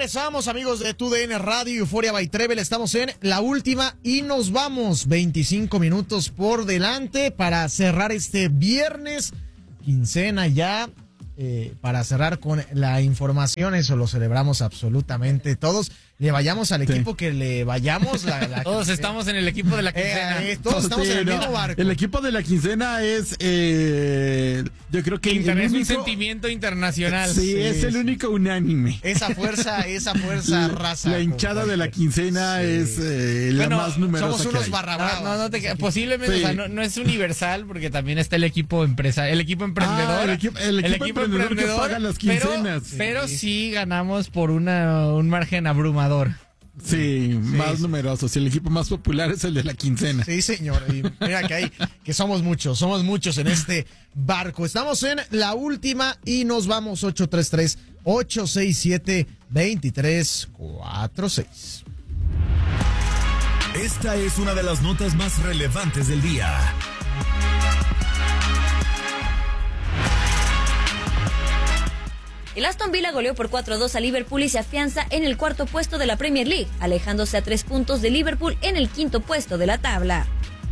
Regresamos, amigos de TUDN Radio Euforia by Trevel. Estamos en la última y nos vamos. 25 minutos por delante para cerrar este viernes. Quincena ya. Para cerrar con la información, eso lo celebramos absolutamente todos. Le vayamos al equipo que le vayamos. Todos estamos en el equipo de la quincena. Todos estamos en el mismo barco. El equipo de la quincena es, yo creo que es un sentimiento internacional. Sí, es el único unánime. Esa fuerza raza. La hinchada de la quincena es la más numerosa. Somos unos barrabrados. Posiblemente, sí. o sea, no es universal porque también está el equipo empresa, el equipo emprendedor. El equipo emprendedor que paga las quincenas. Pero sí ganamos por un margen abrumador. Sí, más numerosos. Y el equipo más popular es el de la quincena. Sí, señor. Y mira que somos muchos en este barco. Estamos en la última y nos vamos. 833-867-2346. Esta es una de las notas más relevantes del día. El Aston Villa goleó por 4-2 a Liverpool y se afianza en el cuarto puesto de la Premier League, alejándose a 3 puntos de Liverpool en el quinto puesto de la tabla.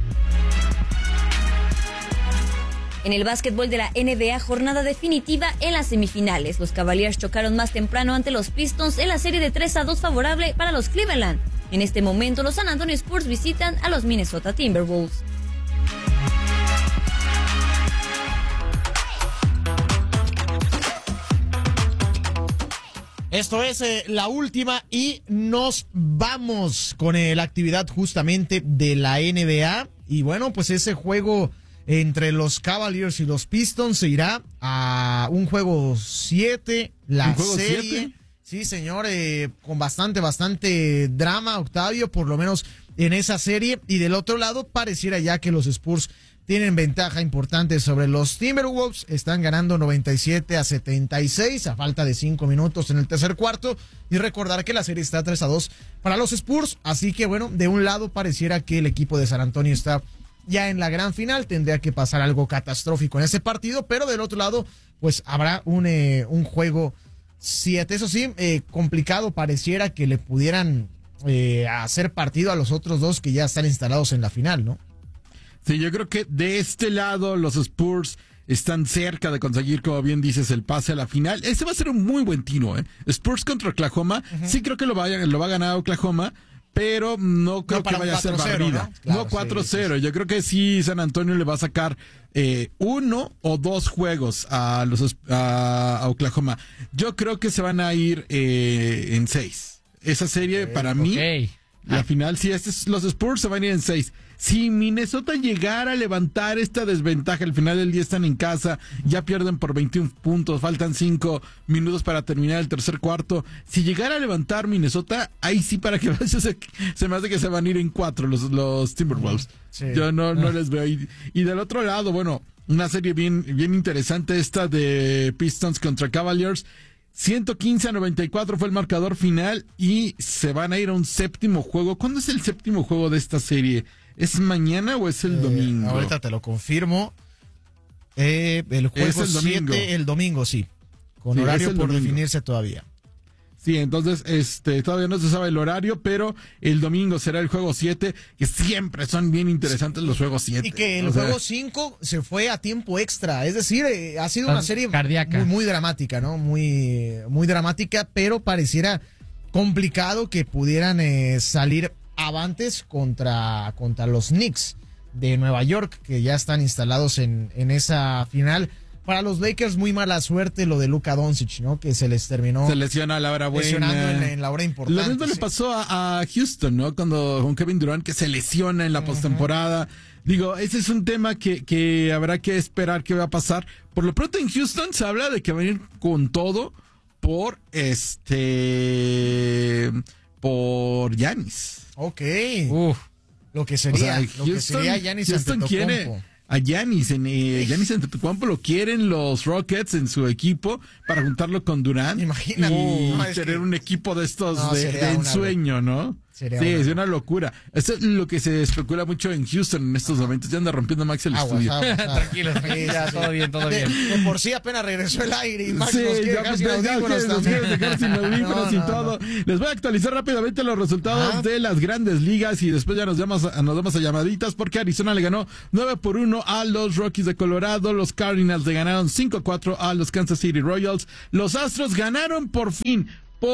En el básquetbol de la NBA, jornada definitiva en las semifinales. Los Cavaliers chocaron más temprano ante los Pistons en la serie de 3-2 favorable para los Cleveland. En este momento, los San Antonio Spurs visitan a los Minnesota Timberwolves. Esto es la última y nos vamos con la actividad justamente de la NBA. Y bueno, pues ese juego entre los Cavaliers y los Pistons se irá a un juego 7, la serie. 7? Sí, señor, con bastante drama, Octavio, por lo menos en esa serie. Y del otro lado, pareciera ya que los Spurs tienen ventaja importante sobre los Timberwolves. Están ganando 97-76 a falta de 5 minutos en el tercer cuarto. Y recordar que la serie está 3-2 para los Spurs. Así que bueno, de un lado pareciera que el equipo de San Antonio está ya en la gran final. Tendría que pasar algo catastrófico en ese partido. Pero del otro lado, pues habrá un juego 7. Eso sí, complicado pareciera que le pudieran hacer partido a los otros dos que ya están instalados en la final, ¿no? Sí, yo creo que de este lado los Spurs están cerca de conseguir, como bien dices, el pase a la final. Ese va a ser un muy buen tiro, ¿eh? Spurs contra Oklahoma. Uh-huh. Sí creo que lo va a ganar Oklahoma, pero no creo que vaya a ser barrida. ¿No? Claro, no 4-0. Sí. Yo creo que sí San Antonio le va a sacar 1 o 2 juegos a Oklahoma. Yo creo que se van a ir en 6. Esa serie para mí, la final, si los Spurs se van a ir en 6. Si Minnesota llegara a levantar esta desventaja, al final del día están en casa, ya pierden por 21 puntos, faltan 5 minutos para terminar el tercer cuarto. Si llegara a levantar Minnesota, ahí sí para que se me hace que se van a ir en 4 los Timberwolves. Sí. Yo no les veo. Y del otro lado, bueno, una serie bien interesante esta de Pistons contra Cavaliers. 115-94 fue el marcador final y se van a ir a un séptimo juego. ¿Cuándo es el séptimo juego de esta serie? ¿Es mañana o es el domingo? Ahorita te lo confirmo. El juego es el domingo. El domingo, sí. Con horario por definirse todavía. Sí, entonces todavía no se sabe el horario, pero el domingo será el juego 7, que siempre son bien interesantes los juegos 7. Y que el juego 5 se fue a tiempo extra, es decir, ha sido una serie muy dramática, ¿no? Muy dramática, pero pareciera complicado que pudieran salir avantes contra los Knicks de Nueva York, que ya están instalados en esa final. Para los Lakers, muy mala suerte lo de Luka Doncic, ¿no? Que se les terminó. Se lesiona a la hora buena. Lesionando en la hora importante. Lo mismo le pasó a Houston, ¿no? Con Kevin Durant, que se lesiona en la postemporada. Digo, ese es un tema que habrá que esperar que va a pasar. Por lo pronto en Houston se habla de que van a ir con todo por Giannis. Ok. Lo que sería, o sea, Giannis Houston quiere a Giannis Antetokounmpo lo quieren los Rockets en su equipo para juntarlo con Durant. Imagínate. Y tener un equipo de estos de ensueño, ¿no? es una locura. Eso es lo que se especula mucho en Houston en estos momentos. Ya anda rompiendo Max el estudio. Tranquilos, todo bien, todo bien. De por sí apenas regresó el aire y Max Sí, nos quiere ya dejar sin audífonos nos también. quieren dejar sin audífonos y todo. Les voy a actualizar rápidamente los resultados de las grandes ligas y después ya nos vamos a llamaditas porque Arizona le ganó 9-1 a los Rockies de Colorado. Los Cardinals le ganaron 5-4 a los Kansas City Royals. Los Astros ganaron por fin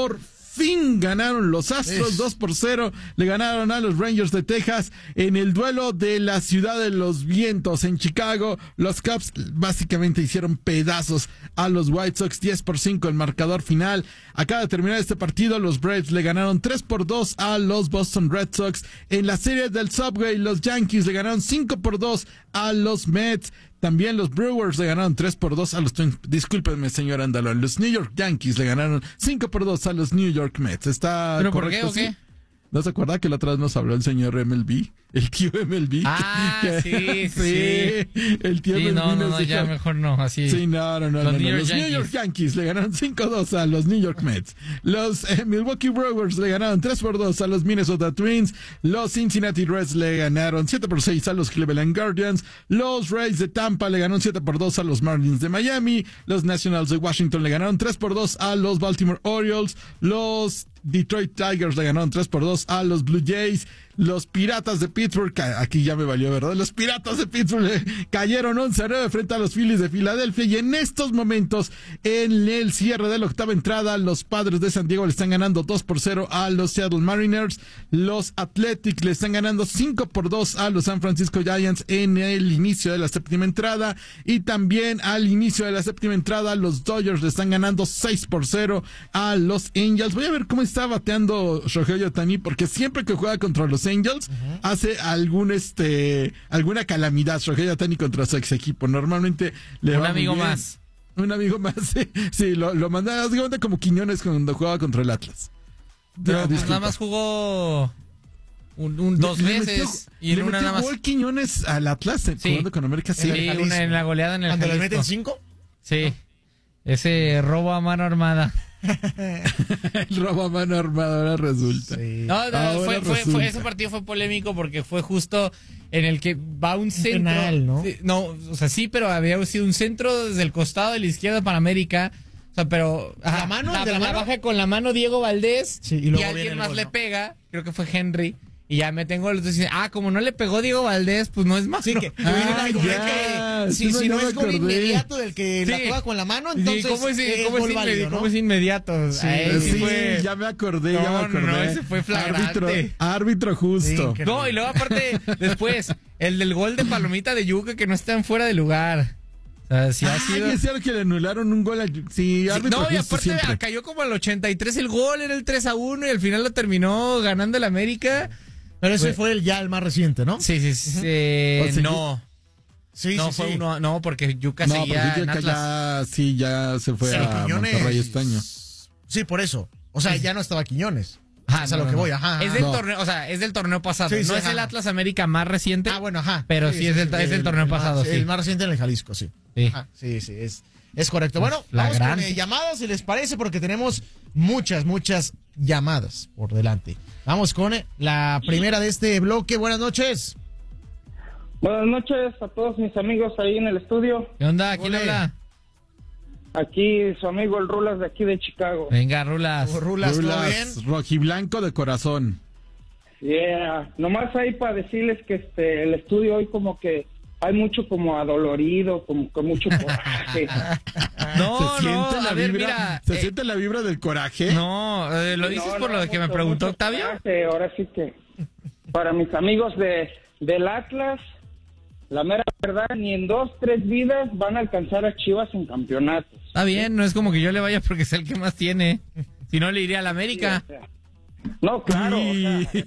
ganaron los Astros 2-0, le ganaron a los Rangers de Texas en el duelo de la ciudad de los vientos en Chicago. Los Cubs básicamente hicieron pedazos a los White Sox, 10-5 el marcador final. Acaba de terminar este partido, los Braves le ganaron 3-2 a los Boston Red Sox. En la serie del Subway, los Yankees le ganaron 5-2 a los Mets. También los Brewers le ganaron 3-2 a los Twins. Discúlpenme, señor Andalón. Los New York Yankees le ganaron 5-2 a los New York Mets. ¿Está ¿Pero correcto? por qué o qué? ¿No se acuerda que la otra vez nos habló el señor MLB? El tío MLB. Ah, sí. El tío MLB no, nos dijo... ya mejor no, así. Sí, no. Los New York Yankees le ganaron 5-2 a los New York Mets. Los Milwaukee Brewers le ganaron 3-2 a los Minnesota Twins. Los Cincinnati Reds le ganaron 7-6 a los Cleveland Guardians. Los Rays de Tampa le ganaron 7-2 a los Marlins de Miami. Los Nationals de Washington le ganaron 3-2 a los Baltimore Orioles. Los Detroit Tigers le ganaron 3-2 a los Blue Jays. Los Piratas de Pittsburgh, aquí ya me valió, ¿verdad? Los Piratas de Pittsburgh cayeron 11-9 frente a los Phillies de Filadelfia. Y en estos momentos, en el cierre de la octava entrada, los Padres de San Diego le están ganando 2-0 a los Seattle Mariners. Los Athletics le están ganando 5-2 a los San Francisco Giants en el inicio de la séptima entrada. Y también al inicio de la séptima entrada, los Dodgers le están ganando 6-0 a los Angels. Voy a ver cómo está bateando Shohei Ohtani, porque siempre que juega contra los Angels hace alguna calamidad Shohei Ohtani contra su ex equipo. Normalmente le va muy bien. Un amigo más, sí, lo mandaba como Quiñones cuando jugaba contra el Atlas. Pero pues nada más jugó dos veces y en una nada más. ¿Jugó Quiñones al Atlas jugando con América? Sí, una en la goleada en el ¿Cuando Jalisco. le meten 5? Sí, ese robo a mano armada. El robo a mano armada ahora resulta. Sí. No, ese partido fue polémico porque fue justo en el que va un centro. Penal, ¿no? No, o sea, sí, pero había sido un centro desde el costado de la izquierda para América. O sea, pero ¿La mano? la baja con la mano Diego Valdés y alguien más le pega, creo que fue Henry. Y ya me tengo los dos diciendo, como no le pegó Diego Valdés, pues no es más. Sí, que si no es gol inmediato del que la juega con la mano, entonces ¿cómo es inmediato? Sí, ya me acordé, No, ese fue flagrante. Árbitro justo. Sí, no, y luego aparte, después, el del gol de Palomita de Yuca que no está en fuera de lugar. O sea, sí ha sido... es cierto que le anularon un gol. Sí, árbitro no, y justo aparte siempre. cayó como al 83 el gol, era el 3-1 y al final lo terminó ganando el América. Pero ese fue el más reciente, ¿no? Sí. No. Sí, fue uno, no, porque Yuca No, seguía porque en Atlas. ya se fue a Quiñones. Monterrey este año. Sí, por eso. O sea, ya no estaba Quiñones. Es a lo que voy, ajá. Es del torneo, o sea, es del torneo pasado. Sí, no es ajá. el Atlas América más reciente. Bueno, ajá. Pero sí, es del torneo pasado, sí. El más reciente en el Jalisco, sí. Sí. Sí, es correcto. Bueno, vamos con llamadas, si les parece, porque tenemos muchas llamadas por delante. Vamos con la primera de este bloque. Buenas noches. Buenas noches a todos mis amigos ahí en el estudio. ¿Qué onda? ¿Quién habla? Aquí su amigo el Rulas de aquí de Chicago. Venga, Rulas. Rulas, ¿todo bien? Rojiblanco de corazón. Yeah, nomás ahí para decirles que el estudio hoy como que hay mucho como adolorido, como con mucho coraje. A ver, mira. ¿Se siente la vibra del coraje? No, ¿lo dices por lo de que me preguntó Octavio? Coraje. Ahora sí que para mis amigos del Atlas, la mera verdad, ni en 2-3 vidas van a alcanzar a Chivas en campeonatos. Está bien, no es como que yo le vaya porque es el que más tiene. Si no, le iría a la América. Sí, o sea, no, claro, o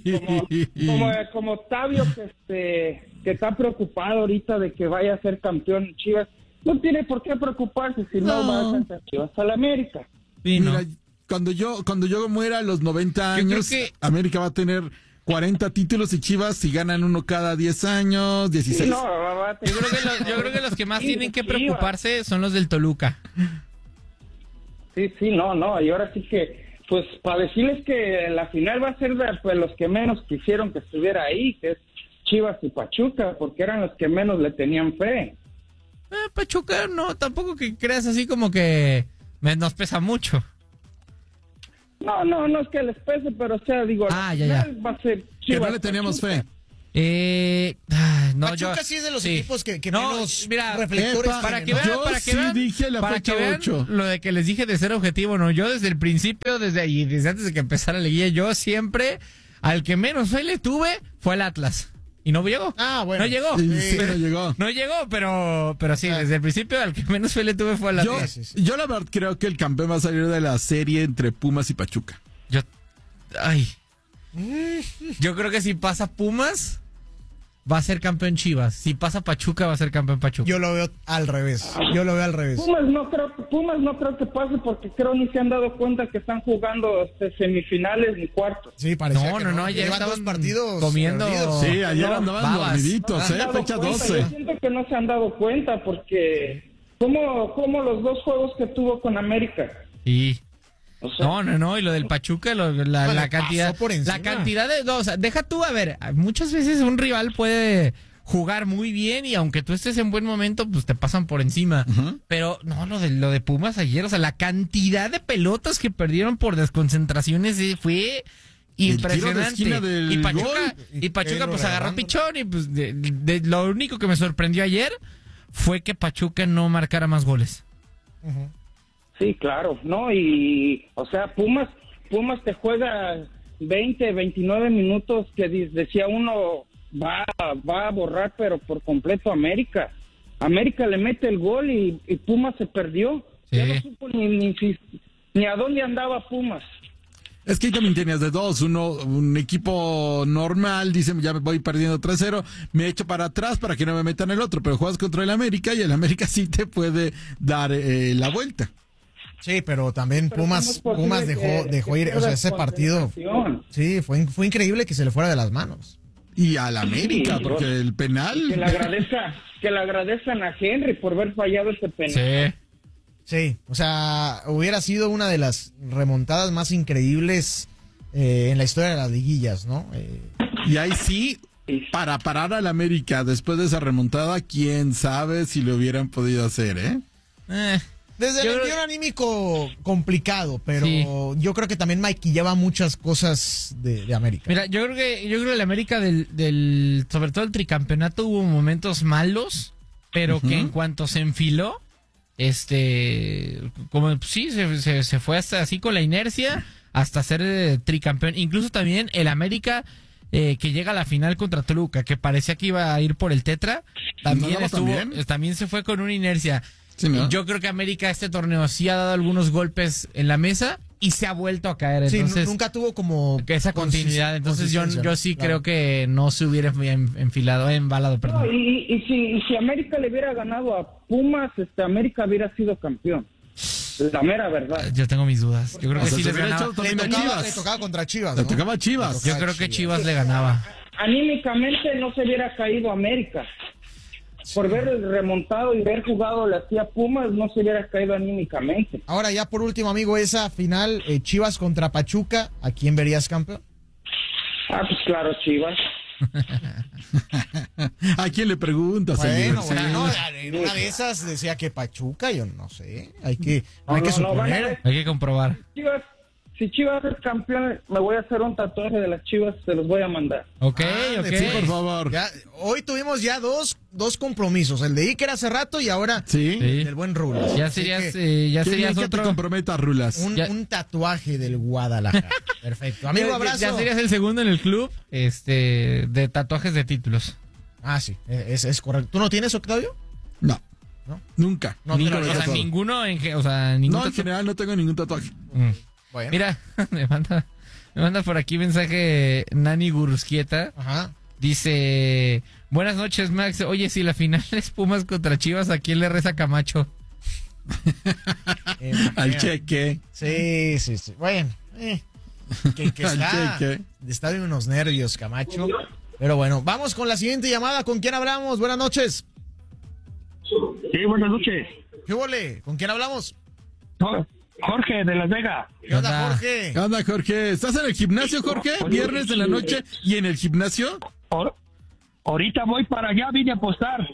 sea, como Octavio que está preocupado ahorita de que vaya a ser campeón Chivas, no tiene por qué preocuparse si no va a alcanzar Chivas a la América. Sí, no. Mira, cuando yo muera a los 90 años, América va a tener 40 títulos y Chivas si ganan uno cada 10 años, 16. Sí, no, Yo creo que los que más tienen que preocuparse son los del Toluca. Sí, no, y ahora sí que pues para decirles que la final va a ser de pues, los que menos quisieron que estuviera ahí, que es Chivas y Pachuca, porque eran los que menos le tenían fe. Pachuca, no, tampoco que creas así como que nos pesa mucho. No es que les pese, pero o sea, digo, la final va a ser Chivas. Que no le teníamos Pachuca. fe. No, Pachuca sí es de los equipos que menos mira, reflectores para tienen, que ¿no? vean, para que sí vean, dije la para fecha que vean 8. lo de que les dije de ser objetivo, no, yo desde el principio, desde antes de que empezara la liguilla, yo siempre, al que menos fe le tuve, fue el Atlas. Y no llegó. Ah, bueno. No llegó. Sí, no llegó. No llegó, pero sí, desde el principio, al que menos fe le tuve fue el Atlas. Yo la verdad creo que el campeón va a salir de la serie entre Pumas y Pachuca. Yo creo que si pasa Pumas, va a ser campeón Chivas. Si pasa Pachuca, va a ser campeón Pachuca. Yo lo veo al revés. Pumas no creo que pase porque creo ni se han dado cuenta que están jugando semifinales ni cuartos. Sí, parece No, ayer llevan estaban 2 partidos comiendo. perdidos. Sí, ayer No, andaban babas. dormiditos, No se han dado fecha cuenta, 12. Yo siento que no se han dado cuenta porque como los 2 juegos que tuvo con América. Y O sea, no, y lo del Pachuca, la cantidad, por encima. la cantidad de, o sea, deja tú, a ver, muchas veces un rival puede jugar muy bien y aunque tú estés en buen momento, pues te pasan por encima. Pero no, lo de Pumas ayer, o sea, la cantidad de pelotas que perdieron por desconcentraciones fue impresionante. tiro de esquina del Y Pachuca pues agarró regalando. pichón y pues lo único que me sorprendió ayer fue que Pachuca no marcara más goles. sí, claro, ¿no? Y, o sea, Pumas te juega 20, 29 minutos que decía uno va a borrar, pero por completo a América. América le mete el gol y Pumas se perdió. Sí. Ya no supo ni a dónde andaba Pumas. Es que ahí también tenías de dos. Un equipo normal, dice, ya me voy perdiendo 3-0, me echo para atrás para que no me metan el otro, pero juegas contra el América y el América sí te puede dar la vuelta. Sí, pero también Pero ¿cómo es posible Pumas que dejó ir, o sea, pierdas ese partido. concentración? Sí, fue increíble que se le fuera de las manos. Y al América, Sí, porque el penal... Que le agradezcan a Henry por haber fallado ese penal. Sí, o sea, hubiera sido una de las remontadas más increíbles en la historia de las liguillas, ¿no? Y ahí sí, para parar al América después de esa remontada, quién sabe si lo hubieran podido hacer, ¿eh? Desde el envío anímico complicado, pero Sí. yo creo que también maquillaba muchas cosas de América. Mira, yo creo que el América sobre todo el tricampeonato hubo momentos malos, pero que en cuanto se enfiló, como sí, se fue hasta así con la inercia hasta ser tricampeón. Incluso también el América que llega a la final contra Toluca, que parecía que iba a ir por el Tetra, también ¿también? también se fue con una inercia. Sí, ¿no? Yo creo que América este torneo sí ha dado algunos golpes en la mesa y se ha vuelto a caer. Sí, Entonces, nunca tuvo como que esa continuidad. Entonces yo sí claro. creo que no se hubiera embalado, perdón. No, y si América le hubiera ganado a Pumas, América hubiera sido campeón. La mera verdad. Yo tengo mis dudas. Yo creo O que sea, sí se les hubiera ganaba. hecho también a Le Chivas. tocaba contra Chivas, Le ¿no? tocaba a Chivas. Yo creo que Chivas le ganaba. Anímicamente no se hubiera caído América. Por ver el remontado y ver jugado le hacía Pumas, no se hubiera caído anímicamente. Ahora ya por último, amigo, esa final Chivas contra Pachuca, ¿a quién verías campeón? Pues claro, Chivas. ¿A quién le preguntas, Bueno, señor? no, en una de esas decía que Pachuca, yo no sé, hay que van a suponer. ver. Hay que comprobar. Si Chivas es campeón, me voy a hacer un tatuaje de las Chivas, se los voy a mandar. Ok. Sí, por favor. Ya, hoy tuvimos ya dos compromisos, el de Iker hace rato y ahora Sí. Sí. el buen Rulas. Ya Así serías, que ya Qué bien serías que te otro. comprometas, Rulas. un tatuaje del Guadalajara. Perfecto. Amigo, abrazo. Ya serías el segundo en el club de tatuajes de títulos. Ah, sí, es correcto. ¿Tú no tienes, Octavio? No. ¿No? Nunca. No, Nunca pero, me he O sea, tatuado. ninguno ningún No, en general no tengo ningún tatuaje. Bueno. Mira, me manda por aquí mensaje Nani Gurusquieta. Ajá. Dice, buenas noches, Max. Oye, si la final es Pumas contra Chivas, ¿a quién le reza Camacho? Al cheque. Sí. Bueno, que Al está cheque. de unos nervios, Camacho. Pero bueno, vamos con la siguiente llamada. ¿Con quién hablamos? Buenas noches. Sí, buenas noches. ¿Qué vole? ¿Con quién hablamos? Jorge de Las Vegas. ¿Qué onda, Jorge? ¿Qué onda, Jorge? ¿Estás en el gimnasio, Jorge? ¿Viernes en la noche y en el gimnasio? Ahorita voy para allá, vine a apostar.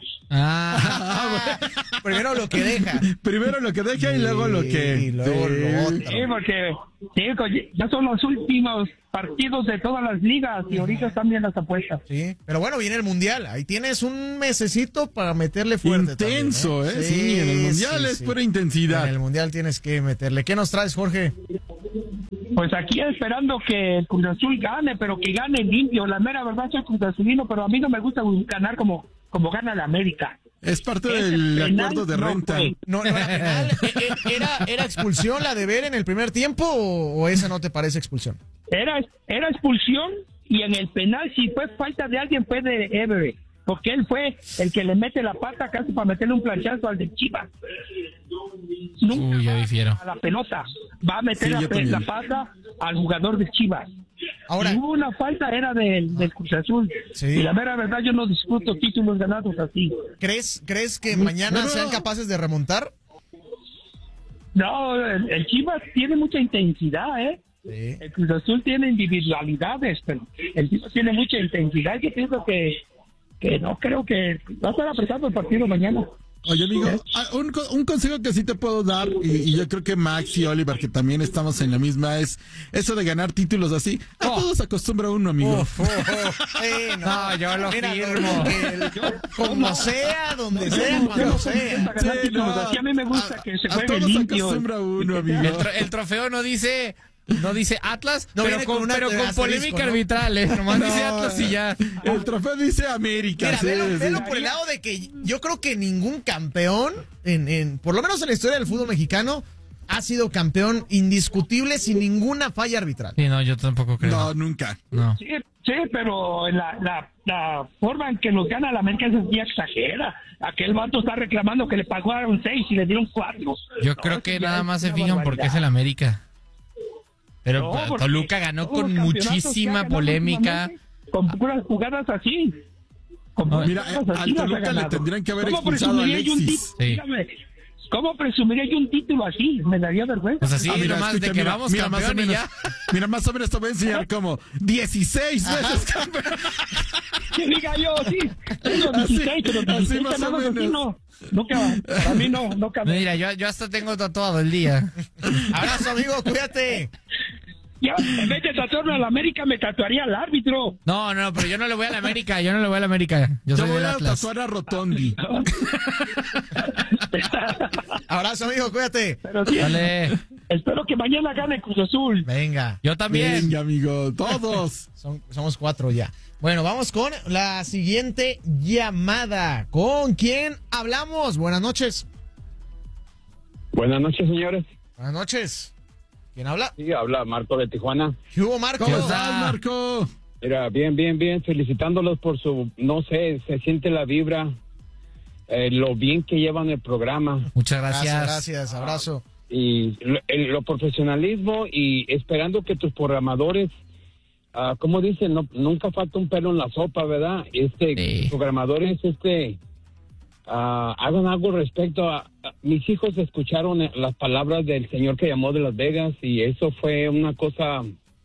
Primero lo que deja. Primero lo que deja y luego lo que... Y luego lo otro. Sí, porque ya son los últimos partidos de todas las ligas y ahorita están bien las apuestas. Sí, pero bueno, viene el Mundial. Ahí tienes un mesecito para meterle fuerte. Intenso, también, ¿eh? Sí, en el Mundial sí, es sí. pura intensidad. En el Mundial tienes que meterle. ¿Qué nos traes, Jorge? Pues aquí esperando que el Cruz Azul gane, pero que gane limpio. La mera verdad soy Cruz Azulino, pero a mí no me gusta ganar como gana la América. Es parte del acuerdo de renta. No, era penal. ¿Era expulsión la de Ver en el primer tiempo o esa no te parece expulsión? Era expulsión y en el penal si fue falta de alguien fue de Everett, porque él fue el que le mete la pata casi para meterle un planchazo al de Chivas. Nunca yo difiero. a la pelota, va a meter Sí, yo también. la pata al jugador de Chivas. Ahora, Si hubo una falta era del Cruz Azul. Sí. Y la mera verdad yo no disfruto títulos ganados así. ¿crees que mañana Pero- sean capaces de remontar? No, el Chivas tiene mucha intensidad, ¿eh? Sí. El Cruz Azul tiene individualidades, pero el Chivas tiene mucha intensidad. Yo pienso que no creo que va a estar apretado el partido mañana. Oye, amigo, un consejo que sí te puedo dar, y yo creo que Max y Oliver, que también estamos en la misma, es eso de ganar títulos así. A todos acostumbra uno, amigo. No, yo lo firmo. Como sea, donde sea, cuando sea. Sí, no. Así a mí me gusta que se A juegue todos limpio. acostumbra uno, amigo. El trofeo no dice Atlas, No pero viene con, con una pero con asterisco, polémica ¿no? arbitral, ¿eh? Nomás dice No. Atlas y ya. El trofeo dice América. Mira, sí, velo sí. por el lado de que yo creo que ningún campeón, por lo menos en la historia del fútbol mexicano, ha sido campeón indiscutible sin ninguna falla arbitral. Sí, no, yo tampoco creo. No, nunca. No. Sí, pero la forma en que los gana la América es ya exagera. Aquel vato está reclamando que le pagaron 6 y le dieron 4. Yo creo que eso ya nada es más se una fijan porque es el América. Pero No, porque Toluca ganó todos con los campeonatos que ha muchísima ganado polémica. últimamente, con puras jugadas así. Con puras Mira, jugadas así al las ha Toluca le ganado. tendrían que haber ¿Cómo expulsado a presumiría yo un Alexis? título? Sí. Dígame, ¿cómo presumiría yo un título así? Me daría vergüenza. Pues así, Mira, nomás escucha, de que vamos más o campeón y menos, ya. Mira, más o menos te voy a enseñar como 16 veces campeón. Que diga yo, sí. Tengo 16, pero así 16 más o ganados así menos. no. Nunca, para mí no cabe. Mira, yo hasta tengo tatuado el día. Abrazo, amigo, cuídate. Ya, en vez de tatuarme a la América, me tatuaría al árbitro. No, pero yo no le voy a la América, Yo Yo soy voy del a Atlas. tatuar a Rotondi. Abrazo, amigo, cuídate. Pero sí, Dale. espero que mañana gane Cruz Azul. Venga, Yo también. Venga, amigo, todos. somos 4 ya. Bueno, vamos con la siguiente llamada. ¿Con quién hablamos? Buenas noches. Buenas noches, señores. Buenas noches. ¿Quién habla? Sí, habla Marco de Tijuana. ¿Qué hubo, Marco? ¿Cómo ¿Qué estás, onda? Marco? Mira, bien, felicitándolos por su, no sé, se siente la vibra, lo bien que llevan el programa Muchas gracias. Gracias, abrazo. y lo profesionalismo y esperando que tus programadores, como dicen, nunca falta un pelo en la sopa, ¿verdad? Sí. Programadores, hagan algo respecto a mis hijos escucharon las palabras del señor que llamó de Las Vegas y eso fue una cosa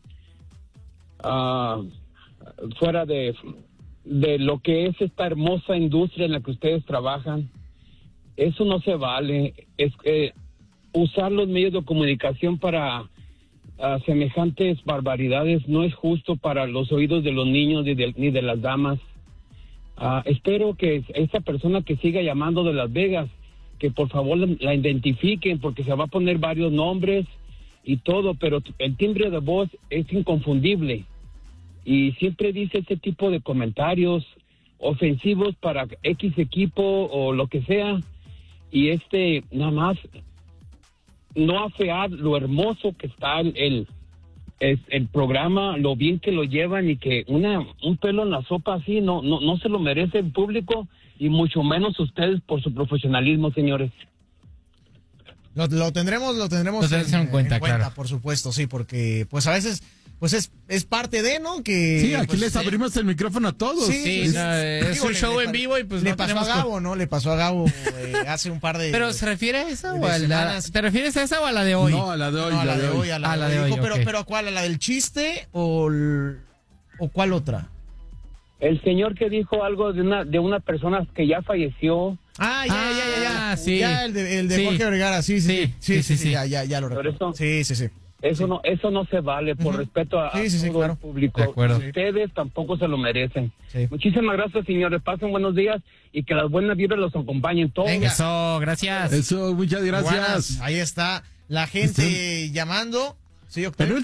fuera de lo que es esta hermosa industria en la que ustedes trabajan. Eso no se vale. Es usar los medios de comunicación para semejantes barbaridades no es justo para los oídos de los niños ni de las damas. Espero que esta persona que siga llamando de Las Vegas, que por favor la identifiquen porque se va a poner varios nombres y todo, pero el timbre de voz es inconfundible y siempre dice ese tipo de comentarios ofensivos para X equipo o lo que sea y nada más no afear lo hermoso que está el programa, lo bien que lo llevan y que un pelo en la sopa así no se lo merece el público y mucho menos ustedes por su profesionalismo, señores. Lo tendremos en cuenta, claro. por supuesto, sí, porque pues a veces pues es parte de, ¿no? Que Sí, aquí pues, les abrimos el micrófono a todos. Sí, no, es un show en vivo y pues le no pasó a tenemos Gabo, ¿no? Le pasó a Gabo hace un par de... Pero ¿se refiere a esa de o a la... semanas. ¿Te refieres a esa o a la de hoy? No, a la de hoy. No, a la de hoy, a la de hoy. Dijo, ok. pero ¿a cuál? ¿A la del chiste o cuál otra? El señor que dijo algo de una persona que ya falleció. Ah, ya. sí. Ya, el de Sí. Jorge Vergara, sí, ya lo Por recuerdo. eso- Sí. Eso no se vale, por respeto a Sí, todo claro. el público. De acuerdo. Ustedes tampoco se lo merecen. Sí. Muchísimas gracias, señores. Pasen buenos días y que las buenas vibras los acompañen todos. Venga. Eso, gracias. Eso, muchas gracias. Buenas, ahí está la gente llamando. Sí, Octavio.